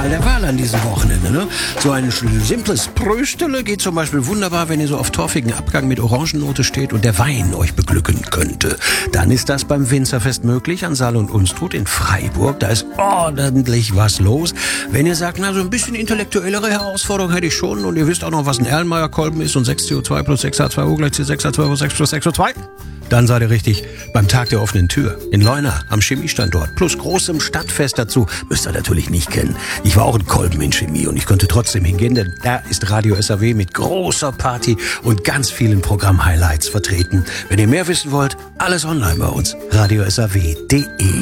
Der Wahl an diesem Wochenende, ne? So ein simples Pröstele geht zum Beispiel wunderbar, wenn ihr so auf torfigen Abgang mit Orangennote steht und der Wein euch beglücken könnte. Dann ist das beim Winzerfest möglich an Saal und Unstrut in Freiburg. Da ist ordentlich was los. Wenn ihr sagt, na, so ein bisschen intellektuellere Herausforderung hätte ich schon und ihr wisst auch noch, was ein Erlenmeyer-Kolben ist und 6CO2 plus 6H2O gleich C6H2O 6 plus 6O2, dann seid ihr richtig beim Tag der offenen Tür in Leuna am Chemiestandort plus großem Stadtfest dazu. Müsst ihr natürlich nicht kennen. Ich war auch ein Kolben in Chemie und ich konnte trotzdem hingehen, denn da ist Radio SAW mit großer Party und ganz vielen Programm-Highlights vertreten. Wenn ihr mehr wissen wollt, alles online bei uns. radiosaw.de